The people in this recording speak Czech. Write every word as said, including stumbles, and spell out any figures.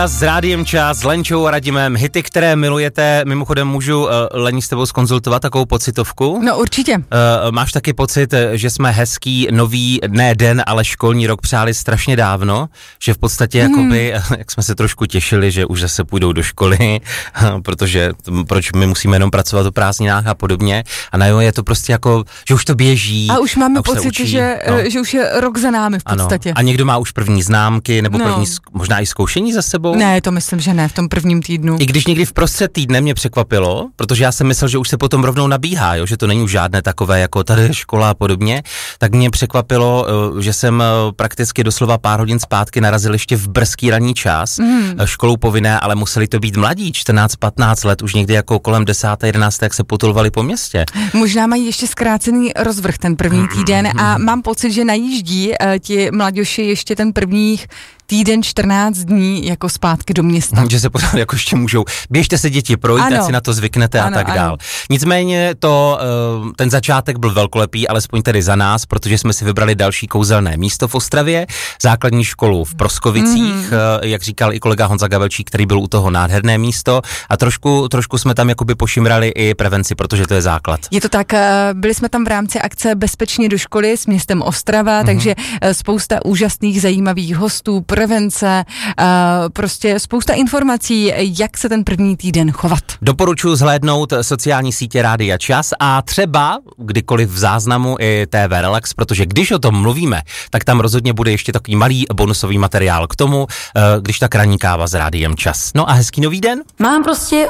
S Rádiem Čas, s Lenčou a Radimem, hity, které milujete. Mimochodem můžu, uh, Lení, s tebou zkonzultovat takovou pocitovku? No určitě. Uh, máš taky pocit, že jsme hezký nový, ne den, ale školní rok přáli strašně dávno? Že v podstatě hmm. jakoby, jak jsme se trošku těšili, že už zase půjdou do školy, protože proč my musíme jenom pracovat o prázdninách a podobně. A najednou je to prostě jako, že už to běží. A už máme už pocit, že, no. že už je rok za námi v podstatě. Ano. A někdo má už první známky, nebo no. první, možná i zkoušení za sebou. Ne, to myslím, že ne, v tom prvním týdnu. I když někdy v prostřed týdne mě překvapilo, protože já jsem myslel, že už se potom rovnou nabíhá, jo, že to není už žádné takové jako tady je škola a podobně, tak mě překvapilo, že jsem prakticky doslova pár hodin zpátky narazil ještě v brzký ranní čas, mm. školou povinné, ale museli to být mladí, čtrnáct patnáct let, už někdy jako kolem desáté jedenácté, jak se potulovali po městě. Možná mají ještě zkrácený rozvrh ten první týden a mám pocit, že najíždí ti mladěši ještě ten prvních týden čtrnáct dní jako zpátky do města. Že se pořád jako ještě můžou, běžte se děti projít, ať si na to zvyknete ano, a tak dál. Ano. Nicméně to, ten začátek byl velkolepý, alespoň tedy za nás, protože jsme si vybrali další kouzelné místo v Ostravě, základní školu v Proskovicích, mm. jak říkal i kolega Honza Gavelčík, který byl u toho nádherné místo a trošku, trošku jsme tam jakoby pošimrali i prevenci, protože to je základ. Je to tak, byli jsme tam v rámci akce Bezpečně do školy s městem Ostrava, mm. takže spousta úžasných, zajímavých hostů, prevence, uh, prostě spousta informací, jak se ten první týden chovat. Doporučuji zhlédnout sociální sítě Rádia Čas a třeba kdykoliv v záznamu i T V Relax, protože když o tom mluvíme, tak tam rozhodně bude ještě takový malý bonusový materiál k tomu, uh, když tak ranní káva s Rádiem Čas. No a hezký nový den. Mám prostě